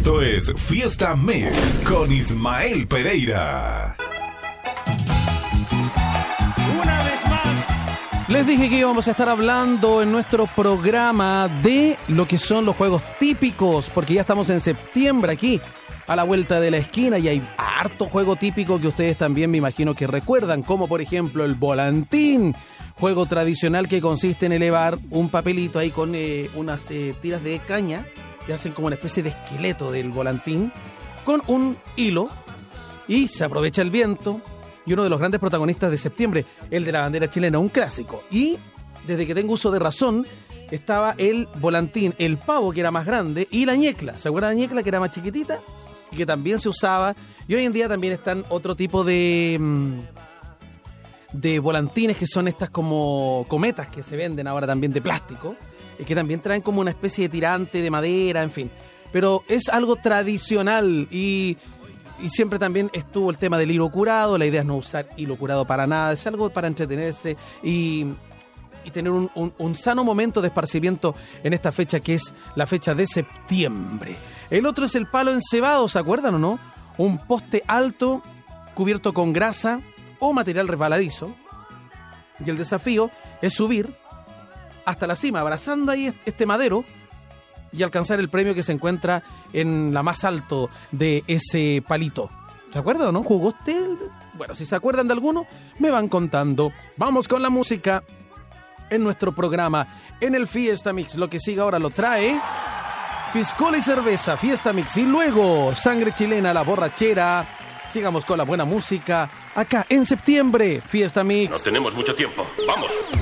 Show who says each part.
Speaker 1: Esto es Fiesta Mix con Ismael Pereira.
Speaker 2: Una vez más.
Speaker 3: Les dije que íbamos a estar hablando en nuestro programa de lo que son los juegos típicos, porque ya estamos en septiembre aquí, a la vuelta de la esquina, y hay harto juego típico que ustedes también me imagino que recuerdan, como por ejemplo el volantín, juego tradicional que consiste en elevar un papelito ahí con unas tiras de caña que hacen como una especie de esqueleto del volantín, con un hilo, y se aprovecha el viento. Y uno de los grandes protagonistas de septiembre, el de la bandera chilena, un clásico. Y desde que tengo uso de razón, estaba el volantín, el pavo, que era más grande, y la ñecla. ¿Se acuerdan de la ñecla, que era más chiquitita? Y que también se usaba. Y hoy en día también están otro tipo de volantines, que son estas como cometas que se venden ahora también de plástico, y que también traen como una especie de tirante de madera, en fin. Pero es algo tradicional y siempre también estuvo el tema del hilo curado. La idea es no usar hilo curado para nada, es algo para entretenerse y tener un sano momento de esparcimiento en esta fecha, que es la fecha de septiembre. El otro es el palo encebado, ¿se acuerdan o no? Un poste alto cubierto con grasa o material resbaladizo, y el desafío es subir hasta la cima, abrazando ahí este madero, y alcanzar el premio que se encuentra en la más alto de ese palito. ¿Se acuerdan o no? ¿Jugó usted? Bueno, si se acuerdan de alguno, me van contando. Vamos con la música en nuestro programa, en el Fiesta Mix. Lo que sigue ahora lo trae piscola y cerveza, Fiesta Mix, y luego sangre chilena, la borrachera. Sigamos con la buena música acá en septiembre, Fiesta Mix.
Speaker 2: No tenemos mucho tiempo. ¡Vamos!